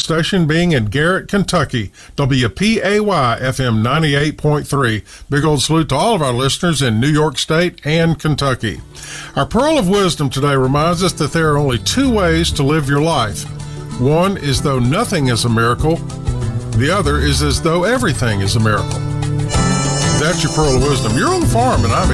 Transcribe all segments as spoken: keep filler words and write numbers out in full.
station being in Garrett, Kentucky. W P A Y F M ninety-eight point three. Big old salute to all of our listeners in New York State and Kentucky. Our Pearl of Wisdom today reminds us that there are only two ways to live your life. One is though nothing is a miracle. The other is as though everything is a miracle. That's your Pearl of Wisdom. You're on the farm and I'm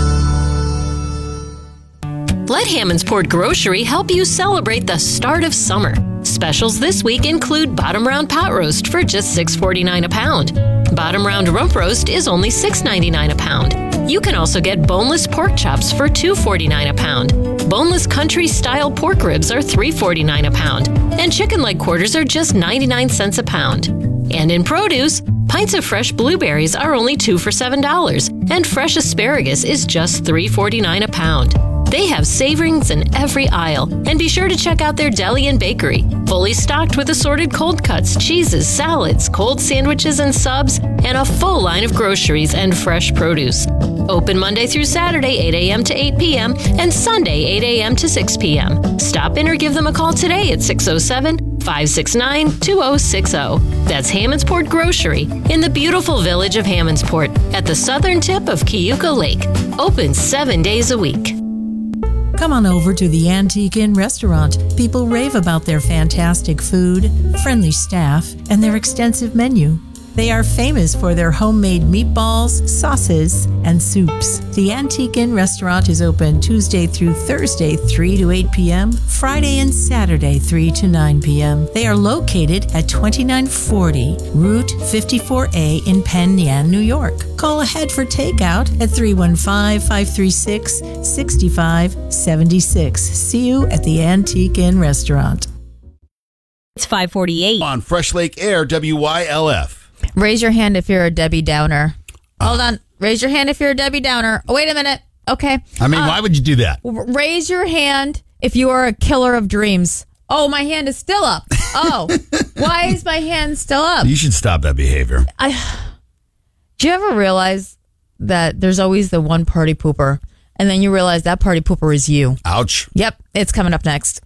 Itch. Let Hammondsport Grocery help you celebrate the start of summer. Specials this week include Bottom Round Pot Roast for just six forty-nine a pound. Bottom Round Rump Roast is only six ninety-nine a pound. You can also get boneless pork chops for two forty-nine a pound. Boneless country style pork ribs are three forty-nine a pound. And chicken leg quarters are just ninety-nine cents a pound. And in produce, pints of fresh blueberries are only two for seven dollars, and fresh asparagus is just three forty-nine a pound. They have savorings in every aisle, and be sure to check out their deli and bakery, fully stocked with assorted cold cuts, cheeses, salads, cold sandwiches and subs, and a full line of groceries and fresh produce. Open Monday through Saturday, eight a.m. to eight p.m., and Sunday, eight a.m. to six p.m. Stop in or give them a call today at six oh seven, five six nine, two oh six oh. That's Hammondsport Grocery in the beautiful village of Hammondsport at the southern tip of Cayuga Lake. Open seven days a week. Come on over to the Antique Inn restaurant. People rave about their fantastic food, friendly staff, and their extensive menu. They are famous for their homemade meatballs, sauces, and soups. The Antique Inn restaurant is open Tuesday through Thursday, three to eight p.m., Friday and Saturday, three to nine p.m. They are located at twenty-nine forty Route fifty-four A in Penn Yan, New York. Call ahead for takeout at three one five, five three six, six five seven six. See you at the Antique Inn restaurant. It's five forty-eight. On Fresh Lake Air, W Y L F. Raise your hand if you're a Debbie Downer. Uh, Hold on. Raise your hand if you're a Debbie Downer. Oh, wait a minute. Okay. I mean, uh, why would you do that? Raise your hand if you are a killer of dreams. Oh, my hand is still up. Oh, why is my hand still up? You should stop that behavior. I, do you ever realize that there's always the one party pooper, and then you realize that party pooper is you? Ouch. Yep. It's coming up next.